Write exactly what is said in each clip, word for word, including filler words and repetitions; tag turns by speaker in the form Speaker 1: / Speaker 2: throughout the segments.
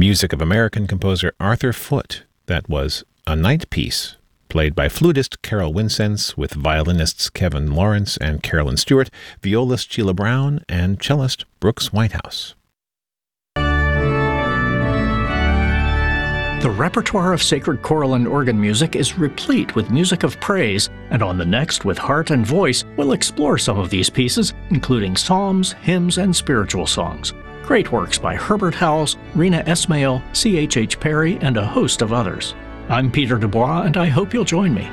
Speaker 1: music of American composer Arthur Foote. That was A Night Piece, played by flutist Carol Wincense with violinists Kevin Lawrence and Carolyn Stewart, violist Sheila Brown, and cellist Brooks Whitehouse.
Speaker 2: The repertoire of sacred choral and organ music is replete with music of praise, and on the next, with Heart and Voice, we'll explore some of these pieces, including psalms, hymns, and spiritual songs. Great works by Herbert Howells, Rena Esmail, C H H. Perry, and a host of others. I'm Peter Dubois, and I hope you'll join me.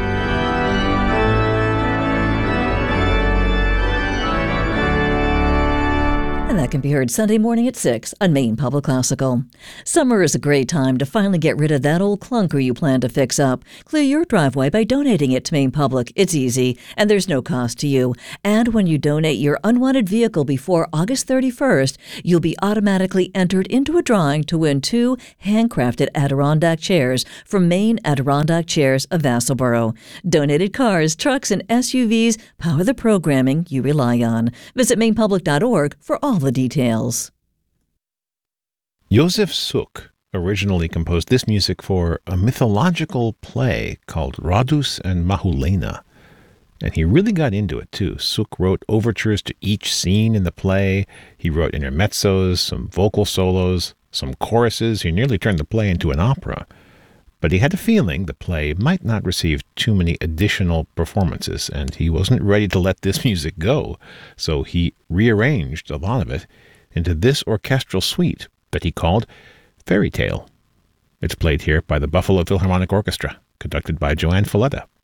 Speaker 3: And that can be heard Sunday morning at six on Maine Public Classical. Summer is a great time to finally get rid of that old clunker you plan to fix up. Clear your driveway by donating it to Maine Public. It's easy, and there's no cost to you. And when you donate your unwanted vehicle before August thirty-first, you'll be automatically entered into a drawing to win two handcrafted Adirondack chairs from Maine Adirondack Chairs of Vassalboro. Donated cars, trucks, and S U Vs power the programming you rely on. Visit maine public dot org for all the details.
Speaker 1: Josef Suk originally composed this music for a mythological play called Rhodus and Mahulena. And he really got into it, too. Suk wrote overtures to each scene in the play. He wrote intermezzos, some vocal solos, some choruses. He nearly turned the play into an opera. But he had a feeling the play might not receive too many additional performances, and he wasn't ready to let this music go. So he rearranged a lot of it into this orchestral suite that he called Fairy Tale. It's played here by the Buffalo Philharmonic Orchestra, conducted by Joanne Falletta.